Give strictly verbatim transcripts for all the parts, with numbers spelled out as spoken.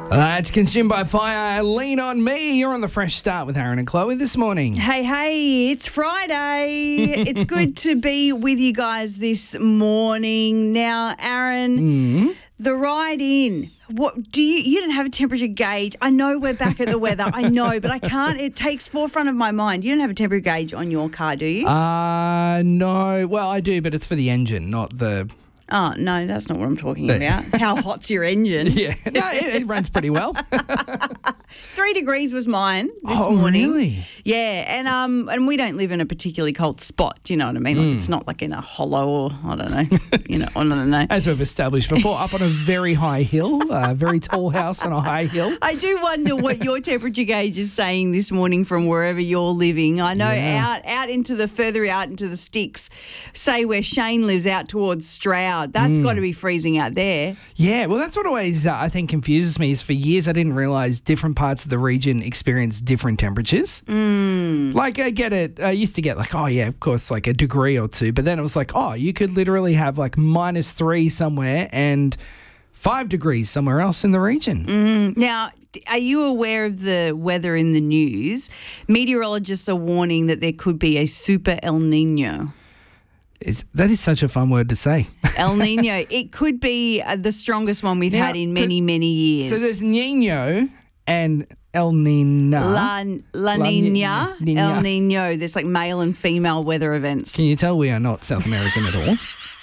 Uh, it's Consumed by Fire. Lean on me. You're on the Fresh Start with Aaron and Chloe this morning. Hey, hey, it's Friday. It's good to be with you guys this morning. Now, Aaron, Mm. the ride in. What do you? You don't have a temperature gauge. I know we're back at the weather. I know, but I can't. It takes forefront of my mind. You don't have a temperature gauge on your car, do you? Uh, no. Well, I do, but it's for the engine, not the... Oh, no, that's not what I'm talking about. How hot's your engine? Yeah, no, it, it runs pretty well. Three degrees was mine this Oh, morning. really? Yeah, and um, and we don't live in a particularly cold spot. Do you know what I mean? Like it's not like in a hollow or I don't know. You know, I don't know. As we've established before, up on a very high hill, a very tall house on a high hill. I do wonder what your temperature gauge is saying this morning from wherever you're living. I know Yeah. out out into the further out into the sticks, say where Shane lives out towards Stroud. That's got to be freezing out there. Yeah, well, that's what always, uh, I think, confuses me is for years I didn't realise different parts of the region experience different temperatures. Mm. Like, I get it. I used to get like, oh, yeah, of course, like a degree or two. But then it was like, oh, you could literally have like minus three somewhere and five degrees somewhere else in the region. Mm. Now, are you aware of the weather in the news? Meteorologists are warning that there could be a super El Nino. It's, that is such a fun word to say. El Nino. It could be uh, the strongest one we've Now, had in many, many years. So there's Nino and El Nina. La, La, La Nina, Nina. El Nino. There's like male and female weather events. Can you tell we are not South American at all?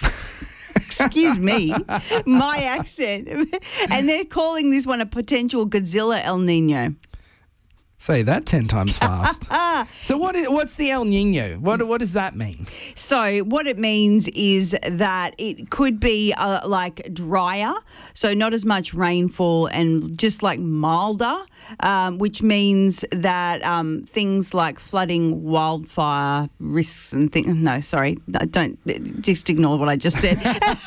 Excuse me, my accent. And they're calling this one a potential Godzilla El Nino. Say that ten times fast. So what is, what's the El Nino? What what does that mean? So what it means is that it could be uh, like drier, so not as much rainfall and just like milder, um, which means that um, things like flooding, wildfire risks and things. No, sorry, don't just ignore what I just said.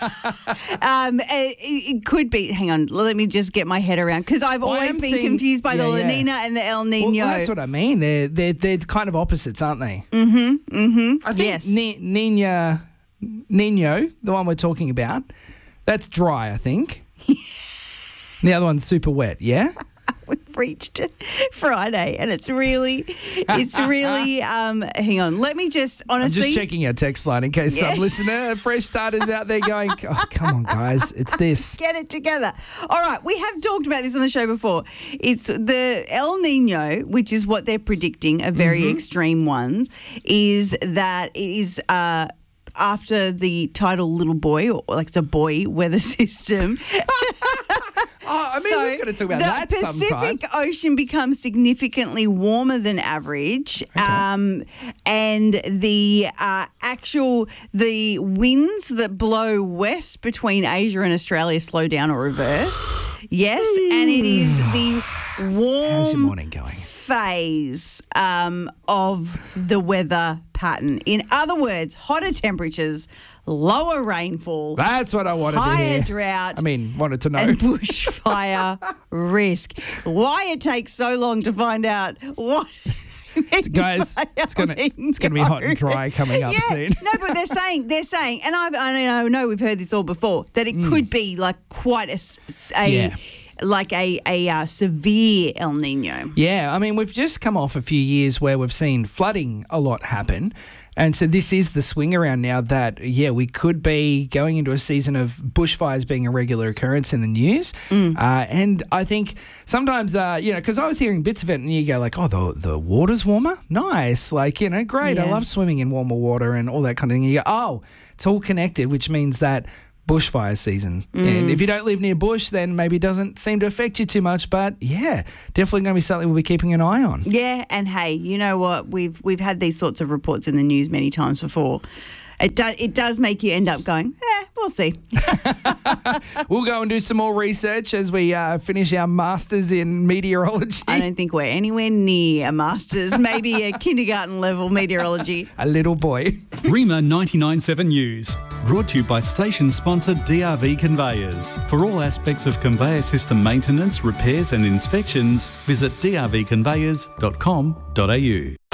um, it, it could be. Hang on, let me just get my head around because I've Well, I always am been seeing- confused by yeah, the La yeah. Nina and the El Nino. Well, that's what I mean. They're they're they're kind of opposites, aren't they? Mm-hmm. Mm-hmm. I think yes. Ni- Nina, Nino, the one we're talking about, that's dry. I think. The other one's super wet. Yeah. We've reached Friday and it's really, it's really, um, hang on, let me just honestly. I'm just checking our text line in case Yeah. some listener, fresh starters out there going, oh, come on, guys, it's this. Get it together. All right, we have talked about this on the show before. It's the El Nino, which is what they're predicting, a very Mm-hmm. extreme ones, is that it is uh, after the tidal little boy, or like it's a boy weather system. Oh, I mean, So we've got to talk about that the sometime. Pacific Ocean becomes significantly warmer than average, um, and the uh, actual the winds that blow west between Asia and Australia slow down or reverse. Yes, and it is the How's your warm morning going? phase um, of the weather pattern. In other words, hotter temperatures, lower rainfall, That's what I wanted to higher hear. drought, I mean, wanted to know. and bushfire risk. Why it takes so long to find out what Guys, it's gonna it's gonna be hot and dry coming up yeah, soon. No, but they're saying they're saying, and I've, I know I know we've heard this all before, that it could be like quite a, s- a Yeah. like a a uh, severe El Nino. Yeah, I mean, we've just come off a few years where we've seen flooding a lot happen. And so this is the swing around now that, yeah, we could be going into a season of bushfires being a regular occurrence in the news. Mm. Uh, and I think sometimes, uh, you know, because I was hearing bits of it and you go like, oh, the, the water's warmer? Nice. Like, you know, great. I Yeah. love swimming in warmer water and all that kind of thing. And you go, oh, it's all connected, which means that bushfire season. Mm. And if you don't live near bush, then maybe it doesn't seem to affect you too much. But yeah, definitely going to be something we'll be keeping an eye on. Yeah, and hey, you know what? We've we've had these sorts of reports in the news many times before. It does it does make you end up going, eh, we'll see. We'll go and do some more research as we uh, finish our masters in meteorology. I don't think we're anywhere near a master's, maybe a kindergarten level meteorology. A little boy. Rima ninety-nine point seven News, brought to you by station sponsor D R V Conveyors. For all aspects of conveyor system maintenance, repairs and inspections, visit d r v conveyors dot com dot a u.